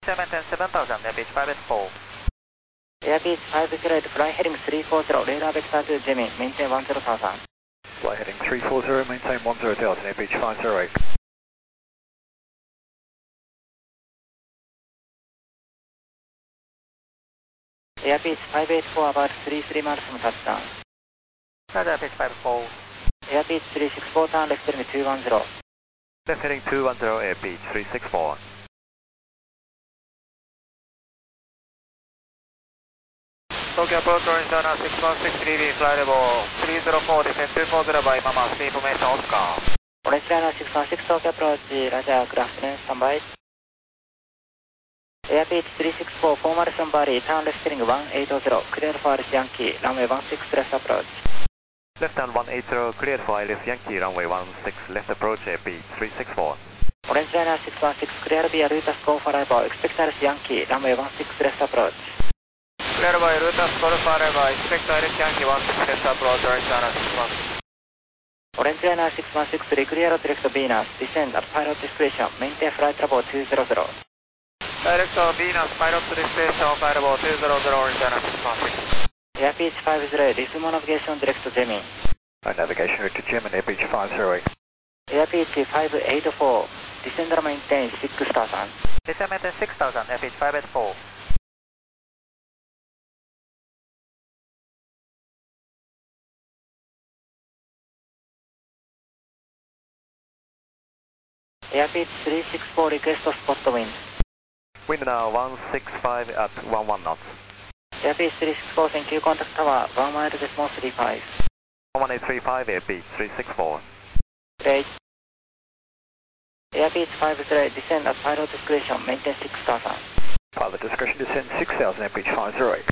maintain 7000, airbeach 584. Airbeach 508, fly heading 340, radar vector to Gemini, maintain 10,000. Fly heading 340, maintain 10,000, airbeach 508. Airbeach 584, about 33 miles from touchdown. Roger, airbeach 584. Airbeach 364, turn left heading 210. Left heading 210, airbeach 364. Tokyo approach orange runner 616 DB, fly level 304, descend 240 by Mama, see information Oscar. Orange runner 616, Tokyo approach, Roger, good afternoon, standby. Airbeach 364, 4 miles from Bali, turn left heading 180, clear for Alice Yankee, runway 16 left approach. Left down 180, cleared for Alice Yankee, runway 16 left approach, airbeach 364. Orange runner 616, clear via Lutas Go for arrival, expect Alice Yankee, runway 16 left approach. Clear by Lutas Go for arrival, expect Alice Yankee 16 left approach, orange runner 616. Orange runner 616, reclear direct Venus, descend at pilot discretion, maintain flight level 200. Direct Venus, pilot discretion, flight level 200, orange runner 616. Airbeach 50, resume navigation direct Gemini. Navigation route to Gemini, airbeach 508. Airbeach 584, descender maintain 6000. Descend maintain 6000, airbeach 584. Airbeach 364, request spot wind. Wind now 165 at 11 knots. Airbeach 364, thank you, contact tower 1 mile decimal 35. 11835, airbeach 364. Great. Airbeach 50, descend at pilot discretion, maintain 6000. Pilot discretion, descend 6000, airbeach 508.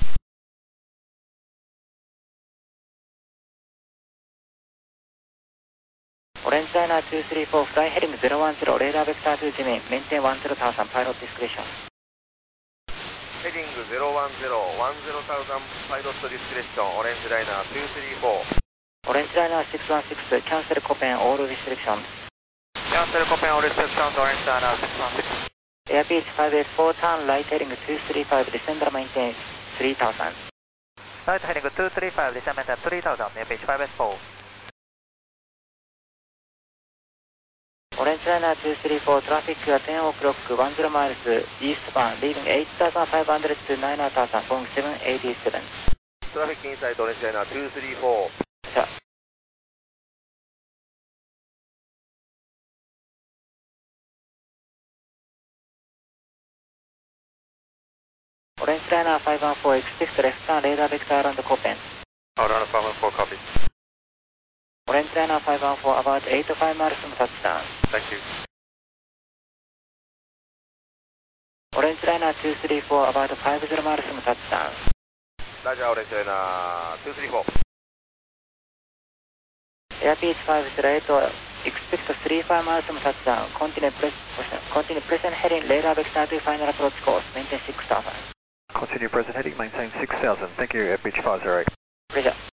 Orange liner 234, fly heading 010, radar vector to Gemini, maintain 10,000, pilot discretion. Heading 010, 10,000, pilot discretion, orange liner 234. Orange liner 616, cancel Copen, all restrictions. Cancel Copen, all restrictions, orange liner 616. Airbeach 584, turn right heading 235, descender maintain 3000. Right heading 235, descend maintain 3000, airbeach 584. Orange liner 234, traffic 10 o'clock, 10 miles eastbound, leaving 8500 to 9000, going 787. Traffic inside orange liner 234. Sir. Orange liner 514, expect left turn radar vector around Copen. Runner 514, copy. Orange liner 514, about 85 miles from touchdown. Thank you. Orange liner 234, about 50 miles from touchdown. Roger, orange liner 234. Airbeach 508, expect 35 miles from touchdown. Continue present heading radar vector to final approach course, maintain 6000. Continue present heading, maintain 6000. Thank you, airbeach 508. Pleasure.